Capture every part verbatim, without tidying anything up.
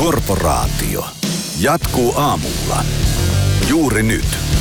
Korporaatio. Jatkuu aamulla. Juuri nyt.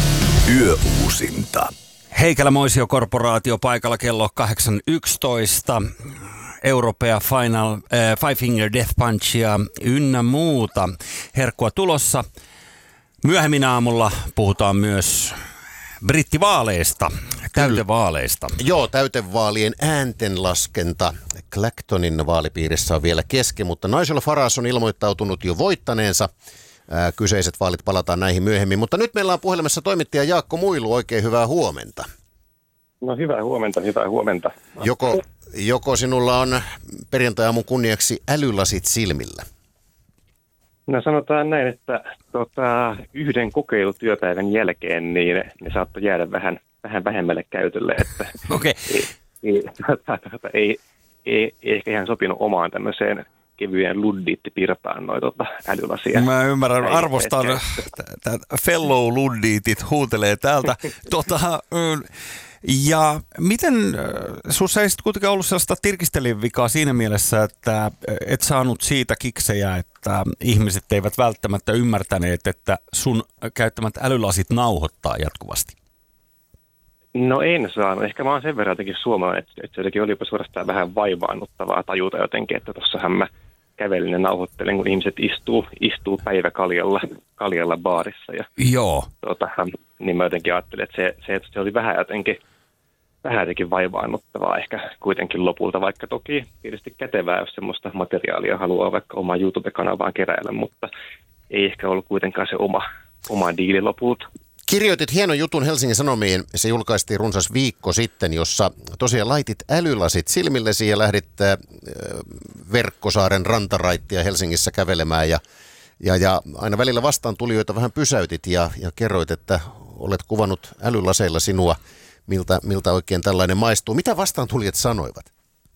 Yöuusinta. Heikelä Moisio Korporaatio paikalla kello kahdeksan yksitoista. Europea Final, äh, Five Finger Death Punchia ynnä muuta. Herkkua tulossa. Myöhemmin aamulla puhutaan myös brittivaaleista, täytevaaleista. Joo, täytevaalien ääntenlaskenta Clactonin vaalipiirissä on vielä kesken, mutta Nigel Farage on ilmoittautunut jo voittaneensa. Ää, kyseiset vaalit, palataan näihin myöhemmin. Mutta nyt meillä on puhelimessa toimittaja Jaakko Muilu. Oikein hyvää huomenta. No hyvää huomenta, hyvää huomenta. Joko, joko sinulla on perjantai-aamun kunniaksi älylasit silmillä? No sanotaan näin, että tota, yhden kokeilutyöpäivän jälkeen niin ne saattoi jäädä vähän, vähän vähemmälle käytölle, että okay. ei, ei, tota, tota, ei, ei, ei ehkä ihan sopinut omaan tämmöiseen kevyen luddiittipirtaan noin tota, älylasia. Mä ymmärrän, arvostan, fellow luddiitit huutelee täältä. tota, ja miten, sussa ei sitten kuitenkaan ollut sellaista tirkistelivikaa siinä mielessä, että et saanut siitä kiksejä, että ihmiset eivät välttämättä ymmärtäneet, että sun käyttämät älylasit nauhoittaa jatkuvasti? No en saanut. Ehkä mä oon sen verran jotenkin suomalainen, että, että se jotenkin olipa suorastaan vähän vaivaannuttavaa tajuta jotenkin, että tossahan mä kävelin ja nauhoittelen, kun ihmiset istuu, istuu päiväkaljalla kaljalla baarissa. Ja, Joo. Tota, niin mä jotenkin ajattelin, että se, se, se oli vähän jotenkin, vähän jotenkin vaivaannuttavaa ehkä kuitenkin lopulta, vaikka toki tietysti kätevää, jos semmoista materiaalia haluaa vaikka omaa YouTube-kanavaan keräillä, mutta ei ehkä ollut kuitenkaan se oma, oma diili lopulta. Kirjoitit hienon jutun Helsingin Sanomiin, se julkaistiin runsas viikko sitten, jossa tosiaan laitit älylasit silmillesi ja lähdit äh, Verkkosaaren rantaraittia Helsingissä kävelemään ja, ja, ja aina välillä vastaan tulijoita vähän pysäytit ja, ja kerroit, että olet kuvannut älylaseilla sinua, miltä, miltä oikein tällainen maistuu. Mitä vastaan tulijat sanoivat?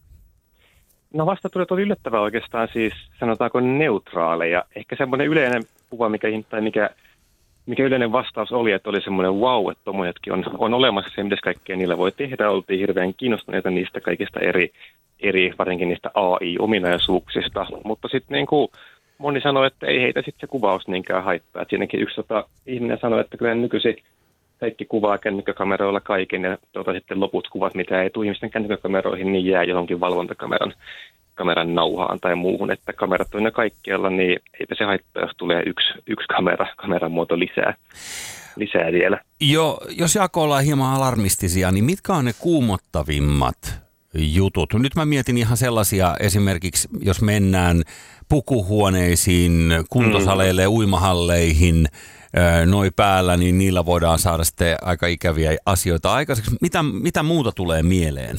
No vastaantulijat oli yllättävää oikeastaan siis sanotaanko neutraaleja. Ehkä semmoinen yleinen kuva, mikä, tai mikä Mikä yleinen vastaus oli, että oli semmoinen wow, että tuommoisetkin on, on olemassa se, mitä kaikkea niillä voi tehdä. Oltiin hirveän kiinnostuneita niistä kaikista eri, eri varsinkin niistä A I-ominaisuuksista. Mutta sitten niin kuin moni sanoi, että ei heitä sitten se kuvaus niinkään haittaa. Et siinäkin yksi tota, ihminen sanoi, että kyllä nykyisin kaikki kuvaa kännykkäkameroilla kaiken ja tuota, sitten loput kuvat, mitä ei tule ihmisten kännykkäkameroihin, niin jää johonkin valvontakameran kameran nauhaan tai muuhun, että kamerat on ne kaikkialla, niin eipä se haittaa, jos tulee yksi, yksi kamera, kameran muoto lisää, lisää vielä. Joo, jos Jaakko ollaan hieman alarmistisia, niin mitkä on ne kuumottavimmat jutut? Nyt mä mietin ihan sellaisia esimerkiksi, jos mennään pukuhuoneisiin, kuntosaleille, mm. uimahalleihin, noi päällä, niin niillä voidaan saada sitten aika ikäviä asioita aikaiseksi. Mitä, mitä muuta tulee mieleen?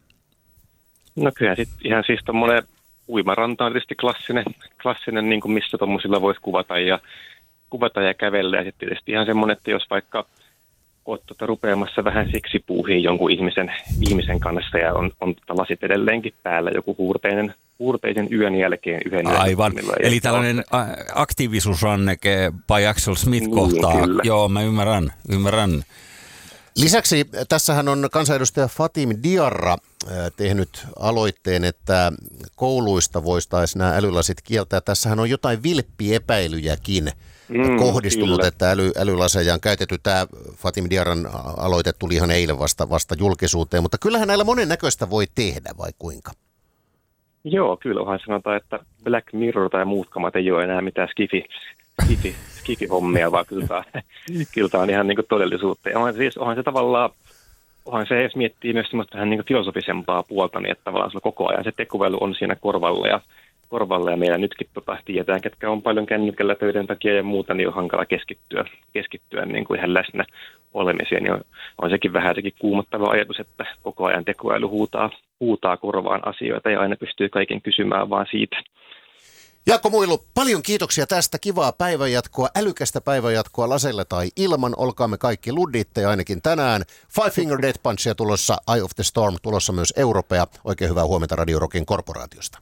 No kyllä sitten ihan siis tommoinen uimaranta on tietysti klassinen, klassinen niin kuin missä tommosilla voisi kuvata ja, kuvata ja kävellä. Ja sitten tietysti ihan semmoinen, että jos vaikka olet tuota rupeamassa vähän seksipuuhiin jonkun ihmisen, ihmisen kanssa ja on, on lasit edelleenkin päällä joku huurteinen, huurteisen yön jälkeen yhden Aivan, yön eli tällainen aktiivisuusranneke by Axel Smith niin, kohtaa. Kyllä. Joo, mä ymmärrän, ymmärrän. Lisäksi tässähän on kansanedustaja Fatim Diarra tehnyt aloitteen, että kouluista voisi nämä älylasit kieltää. Tässähän on jotain vilppiepäilyjäkin mm, kohdistunut, kyllä. että äly, älylaseja on käytetty. Tämä Fatim Diarran aloite tuli ihan eilen vasta, vasta julkisuuteen, mutta kyllähän näillä monennäköistä voi tehdä, vai kuinka? Joo, kyllä onhan sanotaan, että Black Mirror tai muut kamat ei ole enää mitään skifi. Skifi, skifi-hommia, vaan kyllä tämä, kyllä tämä on ihan niin kuin todellisuutta. Ja onhan, siis, onhan se tavallaan, onhan se jos miettii myös semmoista vähän niin kuin filosofisempaa puolta, niin että tavallaan se koko ajan se tekoäly on siinä korvalla ja, korvalla ja meillä nytkin tota, tiedetään, ketkä on paljon kännykällä töiden takia ja muuta, niin on hankala keskittyä, keskittyä niin kuin ihan läsnä olemiseen. Niin on, on sekin vähän sekin kuumottava ajatus, että koko ajan tekoäly huutaa, huutaa korvaan asioita ja aina pystyy kaiken kysymään vaan siitä. Jaakko Muilu, paljon kiitoksia tästä. Kivaa päivänjatkoa, älykästä päivänjatkoa laseilla tai ilman. Olkaamme kaikki luddiitteja ainakin tänään. Five Finger Death Punchia tulossa, Eye of the Storm tulossa myös Europea. Oikein hyvää huomenta Radio Rockin Korporaatiosta.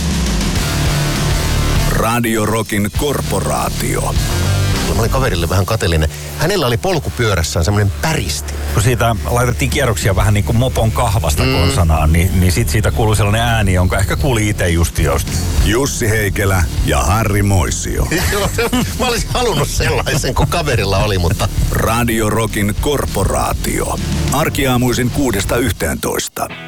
Radio Rockin Korporaatio. Mä olin kaverille vähän kateellinen. Hänellä oli polkupyörässään semmoinen päristi. Kun siitä laitettiin kierroksia vähän niin kuin mopon kahvasta mm. konsanaan, niin, niin sit siitä kuului sellainen ääni, jonka ehkä kuuli itse just just. Jussi Heikelä ja Harri Moisio. Mä olisin halunnut sellaisen, kun kaverilla oli, mutta... Radio Rockin korporaatio. Arkiaamuisin kuudesta yhteentoista.